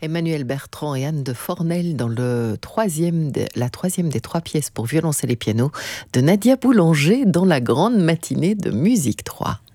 Emmanuel Bertrand et Anne de Fornel dans la troisième des trois pièces pour violoncelle et piano de Nadia Boulanger dans la grande matinée de Musique 3.